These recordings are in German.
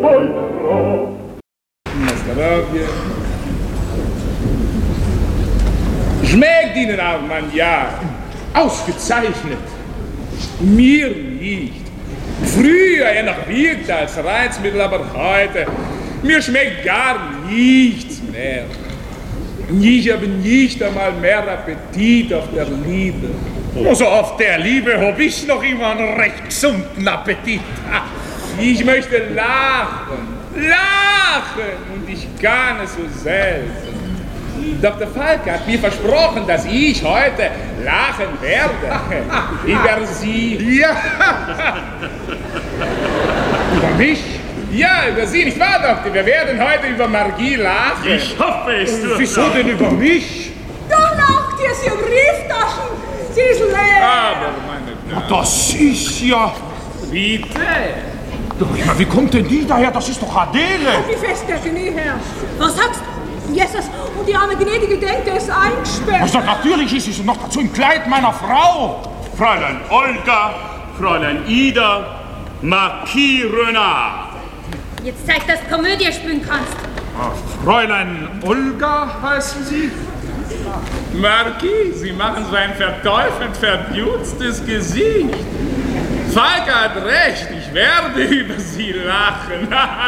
Schmeckt Ihnen auch, Mann, ja. Ausgezeichnet. Mir nicht. Früher ja noch wirkte als Reizmittel, aber heute, mir schmeckt gar nichts mehr. Ich habe nicht einmal mehr Appetit auf der Liebe. Also auf der Liebe habe ich noch immer einen recht gesunden Appetit. Ich möchte lachen, lachen und ich kann es so selten. Dr. Falk hat mir versprochen, dass ich heute lachen werde. Über Sie. Ja. Über mich? Ja, über Sie, nicht wahr, Doktor? Wir werden heute über Margie lachen. Ich hoffe es. Wieso denn über mich? Da lacht ihr, Sie Brieftaschen. Sie ist leer. Aber, meine Damen. Das ist ja... Bitte. Doch, ja, wie kommt denn die daher? Das ist doch Adele. Wie fest der Genie her? Was sagst du? Jesus, und die arme gnädige Dente ist eingesperrt. Also natürlich ist sie noch dazu im Kleid meiner Frau. Fräulein Olga, Fräulein Ida, Marquis Renard. Jetzt zeig, dass du Komödie spielen kannst. Fräulein Olga heißen Sie? Marquis, Sie machen so ein verteufelt verdutztes Gesicht. Falk hat recht, ich werde über Sie lachen.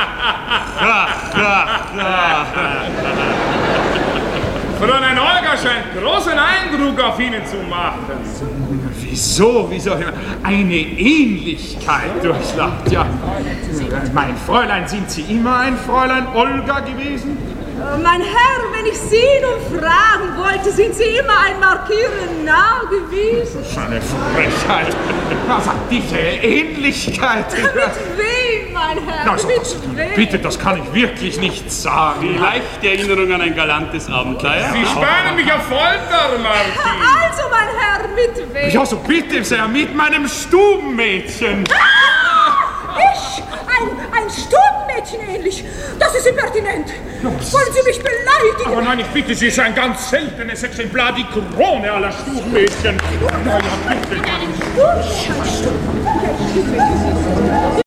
Fräulein Olga scheint großen Eindruck auf Ihnen zu machen. Wieso? Eine Ähnlichkeit durchlacht, ja. Mein Fräulein, sind Sie immer ein Fräulein Olga gewesen? Mein Herr, wenn ich Sie nun fragen wollte, sind Sie immer ein Marquis Renard gewesen? Das ist eine Frechheit. Also diese Ähnlichkeit. Mit wem, mein Herr? Also, mit wem? Bitte, das kann ich wirklich nicht sagen. Vielleicht die Erinnerung an ein galantes Abenteuer. Sie spannen mich auf Folter, Marquis. Also, mein Herr, mit wem? Ja, so bitte sehr, mit meinem Stubenmädchen. Ich? Ein Stubenmädchen ähnlich? Das ist impertinent. Wollen Sie mich beleidigen? Aber nein, ich bitte Sie, es ist ein ganz seltenes Exemplar, die Krone aller Stubenmädchen. Na ja, bitte. Ein Stubenmädchen?